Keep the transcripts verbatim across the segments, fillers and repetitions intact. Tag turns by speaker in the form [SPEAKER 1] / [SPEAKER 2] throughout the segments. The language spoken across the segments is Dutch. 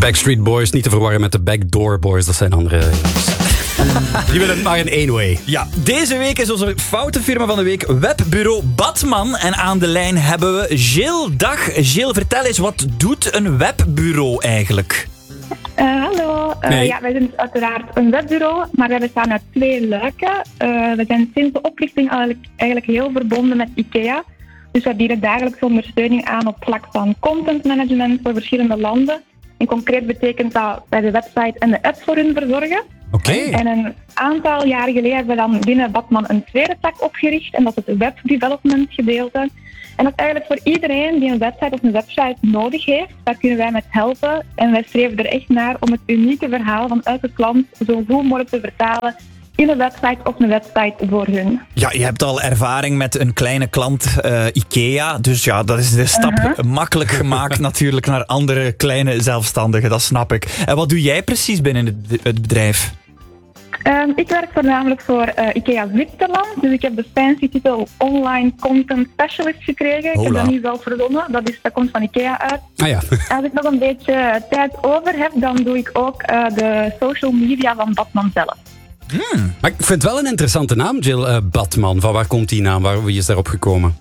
[SPEAKER 1] Backstreet Boys, niet te verwarren met de Backdoor Boys. Dat zijn andere... Die willen het maar in één way.
[SPEAKER 2] Ja, deze week is onze foute firma van de week Webbureau Batman. En aan de lijn hebben we Jill. Dag Jill, vertel eens, wat doet een webbureau eigenlijk?
[SPEAKER 3] Uh, hallo, uh,
[SPEAKER 1] nee.
[SPEAKER 3] ja, wij zijn dus uiteraard een webbureau, maar wij bestaan uit twee luiken. Uh, we zijn sinds de oprichting eigenlijk, eigenlijk heel verbonden met IKEA. Dus wij bieden dagelijkse ondersteuning aan op vlak van content management voor verschillende landen. En concreet betekent dat wij de website en de app voor hun verzorgen.
[SPEAKER 1] Oké.
[SPEAKER 3] Okay. En een aantal jaren geleden hebben we dan binnen Batman een tweede tak opgericht. En dat is het web development gedeelte. En dat is eigenlijk voor iedereen die een website of een website nodig heeft. Daar kunnen wij met helpen. En wij streven er echt naar om het unieke verhaal van elke klant zo goed mogelijk te vertalen in een website of een website voor hun.
[SPEAKER 2] Ja, je hebt al ervaring met een kleine klant, uh, IKEA. Dus ja, dat is de stap uh-huh. makkelijk gemaakt natuurlijk naar andere kleine zelfstandigen. Dat snap ik. En wat doe jij precies binnen het, het bedrijf?
[SPEAKER 3] Um, ik werk voornamelijk voor uh, IKEA Zwitserland. Dus ik heb de fancy titel Online Content Specialist gekregen. Hola. Ik heb dat niet zelf verzonnen. Dat, is, dat komt van IKEA uit.
[SPEAKER 1] Ah, ja.
[SPEAKER 3] Als ik nog een beetje tijd over heb, dan doe ik ook uh, de social media van Batman zelf.
[SPEAKER 1] Hmm. Maar ik vind het wel een interessante naam, Jill. Uh, Batman. Van waar komt die naam? Waar, wie is daarop gekomen?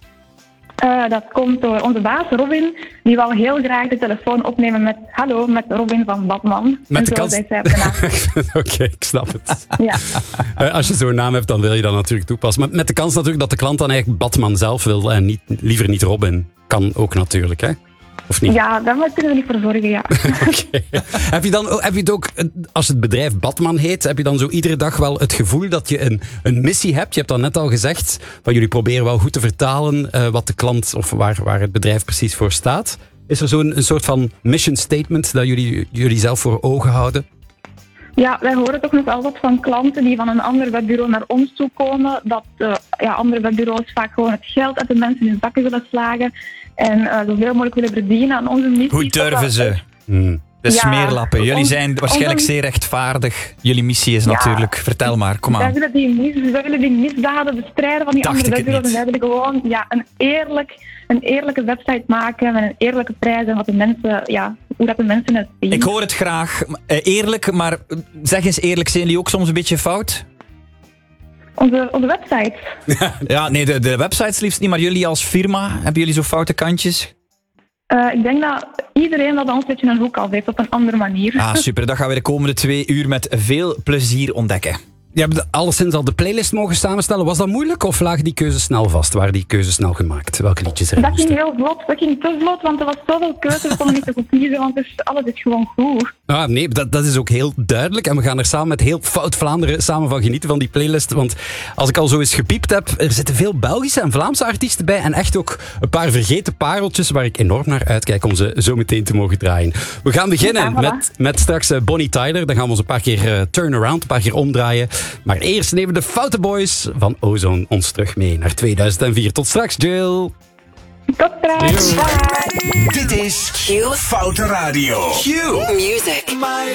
[SPEAKER 3] Uh, dat komt door onze baas Robin. Die wil heel graag de telefoon opnemen met hallo, met Robin van Batman.
[SPEAKER 1] Met de kans... Oké, okay, ik snap het.
[SPEAKER 3] Ja.
[SPEAKER 1] Uh, als je zo'n naam hebt, dan wil je dat natuurlijk toepassen. Maar met de kans natuurlijk dat de klant dan eigenlijk Batman zelf wil en niet, liever niet Robin. Kan ook natuurlijk, hè? Of niet?
[SPEAKER 3] Ja, daar kunnen we niet voor zorgen, ja.
[SPEAKER 1] Okay. Heb je dan heb je het ook, als het bedrijf Batman heet, heb je dan zo iedere dag wel het gevoel dat je een, een missie hebt? Je hebt dan net al gezegd, van jullie proberen wel goed te vertalen uh, wat de klant of waar, waar het bedrijf precies voor staat. Is er zo'n een soort van mission statement dat jullie, jullie zelf voor ogen houden?
[SPEAKER 3] Ja, wij horen toch nog altijd van klanten die van een ander webbureau naar ons toe komen, dat uh, ja, andere webbureaus vaak gewoon het geld uit de mensen in zakken willen slagen en uh, zoveel mogelijk willen verdienen aan onze missie.
[SPEAKER 2] Hoe durven ze? Hmm. De ja, smeerlappen. Jullie zijn waarschijnlijk zeer rechtvaardig. Jullie missie is ja, natuurlijk... Vertel maar, kom aan.
[SPEAKER 3] Wij willen die, mis, wij willen die misdaden bestrijden van die
[SPEAKER 2] Dacht
[SPEAKER 3] andere webbureaus. En wij willen gewoon ja, een, eerlijk, een eerlijke website maken met een eerlijke prijs en wat de mensen, ja, hoe dat de mensen het zien.
[SPEAKER 2] Ik hoor het graag. Uh, eerlijk, maar zeg eens eerlijk, zijn jullie ook soms een beetje fout?
[SPEAKER 3] Onze, onze website?
[SPEAKER 2] Ja, nee, de, de websites liefst niet, maar jullie als firma, hebben jullie zo foute kantjes?
[SPEAKER 3] Uh, ik denk dat iedereen dat ons een beetje een hoek af heeft op een andere manier.
[SPEAKER 2] Ah, super. Dat gaan we de komende twee uur met veel plezier ontdekken.
[SPEAKER 1] Je hebt alleszins al de playlist mogen samenstellen. Was dat moeilijk of lagen die keuzes snel vast? Waren die keuzes snel gemaakt? Welke liedjes erin
[SPEAKER 3] Dat ging
[SPEAKER 1] moesten?
[SPEAKER 3] heel vlot. Dat ging te vlot, want er was zoveel keuze. We konden niet te goed kiezen, want dus alles is gewoon goed.
[SPEAKER 1] Ah, nee, dat, dat is ook heel duidelijk. En we gaan er samen met heel Fout Vlaanderen samen van genieten van die playlist. Want als ik al zo eens gepiept heb, er zitten veel Belgische en Vlaamse artiesten bij. En echt ook een paar vergeten pareltjes waar ik enorm naar uitkijk om ze zo meteen te mogen draaien. We gaan beginnen
[SPEAKER 3] ja, voilà.
[SPEAKER 1] met, met straks uh, Bonnie Tyler. Dan gaan we ons een paar keer uh, turn around, een paar keer omdraaien. Maar eerst nemen de Foute Boys van Ozone ons terug mee naar tweeduizend vier. Tot straks, Jill.
[SPEAKER 3] Tot straks. Bye.
[SPEAKER 4] Dit is Q Foute Radio. Q Music.